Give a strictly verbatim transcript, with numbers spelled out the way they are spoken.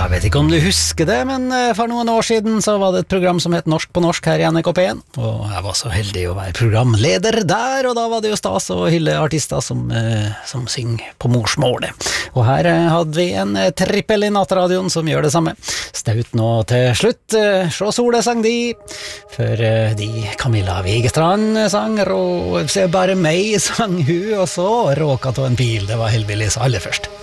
Jeg vet ikke om du husker det, men for noen år siden så var det et program som het Norsk på norsk her i N R K P en, og jeg var så heldig å være programleder der, og da var det jo stas å hylle artister som, eh, som synger på morsmålet. Og her eh, hadde vi en eh, trippel i nattradioen som gjør det samme. Staut nå til slutt, eh, Sjå Sole sang de, før eh, de Camilla Vigestrand sang, Rå, Se bare meg sang hun, og så Råka to en pil, det var Hellbillies aller først.